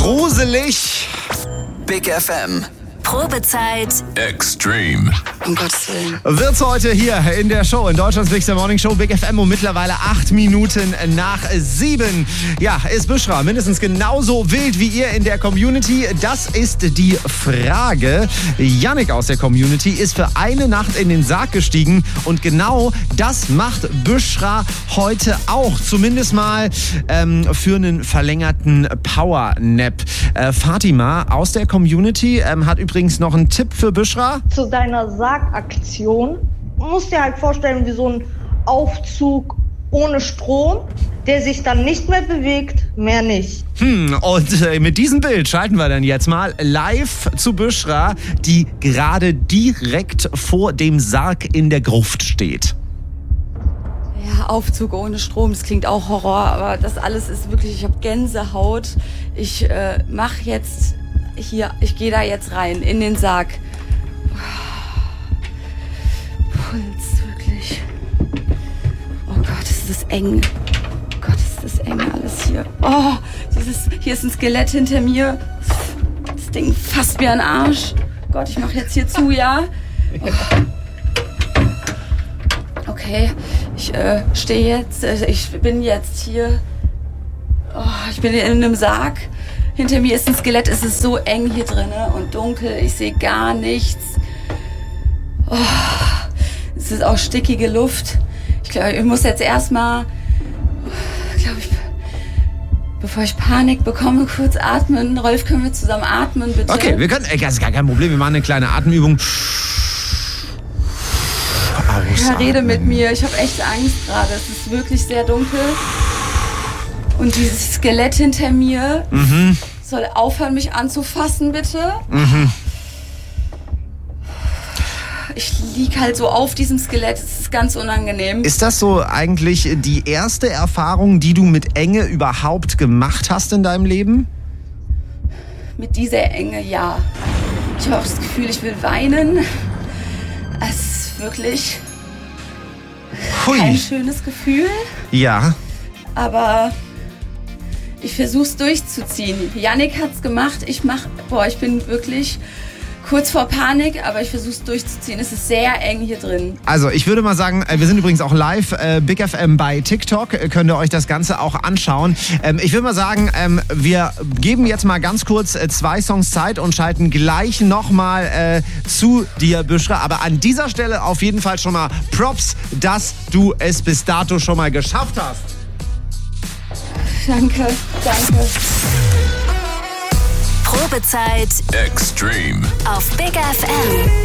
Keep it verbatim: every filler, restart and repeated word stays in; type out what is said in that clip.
gruselig. Big F M. Probezeit. Extreme. Um Gottes Willen. Wird's heute hier in der Show, in Deutschlands Big Morning Show, Big F M, um mittlerweile acht Minuten nach sieben. Ja, ist Büschra mindestens genauso wild wie ihr in der Community? Das ist die Frage. Yannick aus der Community ist für eine Nacht in den Sarg gestiegen und genau das macht Büschra heute auch. Zumindest mal ähm, für einen verlängerten Power-Nap. Äh, Fatima aus der Community ähm, hat übrigens noch einen Tipp für Büschra. Zu deiner Sargaktion. Du musst dir halt vorstellen, wie so ein Aufzug ohne Strom, der sich dann nicht mehr bewegt, mehr nicht. Hm, und äh, mit diesem Bild schalten wir dann jetzt mal live zu Büschra, die gerade direkt vor dem Sarg in der Gruft steht. Ja, Aufzug ohne Strom, das klingt auch Horror, aber das alles ist wirklich, ich habe Gänsehaut. Ich äh, mache jetzt hier, ich gehe da jetzt rein in den Sarg. Puls, wirklich. Oh Gott, ist das eng. Oh Gott, ist das eng alles hier. Oh, dieses, hier ist ein Skelett hinter mir. Das Ding fasst mir an den Arsch. Gott, ich mache jetzt hier zu, ja? Oh. Okay, ich äh, stehe jetzt, äh, ich bin jetzt hier. Oh, ich bin in einem Sarg. Hinter mir ist ein Skelett, es ist so eng hier drin und dunkel, ich sehe gar nichts. Oh, es ist auch stickige Luft. Ich glaube, ich muss jetzt erstmal, glaube ich, bevor ich Panik bekomme, kurz atmen. Rolf, können wir zusammen atmen, bitte? Okay, wir können, ey, das ist gar kein Problem, wir machen eine kleine Atemübung. Ja, rede mit mir, ich habe echt Angst gerade, es ist wirklich sehr dunkel. Und dieses Skelett hinter mir mhm. soll aufhören, mich anzufassen, bitte. Mhm. Ich lieg halt so auf diesem Skelett, es ist ganz unangenehm. Ist das so eigentlich die erste Erfahrung, die du mit Enge überhaupt gemacht hast in deinem Leben? Mit dieser Enge, ja. Ich habe auch das Gefühl, ich will weinen. Es ist wirklich Hui. Kein schönes Gefühl. Ja. Aber ich versuch's durchzuziehen. Yannick hat's gemacht. Ich mach, boah, ich bin wirklich kurz vor Panik, aber ich versuch's durchzuziehen. Es ist sehr eng hier drin. Also ich würde mal sagen, wir sind übrigens auch live, äh, Big F M bei TikTok, könnt ihr euch das Ganze auch anschauen. Ähm, ich würde mal sagen, ähm, wir geben jetzt mal ganz kurz äh, zwei Songs Zeit und schalten gleich nochmal äh, zu dir, Büschra. Aber an dieser Stelle auf jeden Fall schon mal Props, dass du es bis dato schon mal geschafft hast. Danke, danke. Probezeit Extreme. auf Big F M.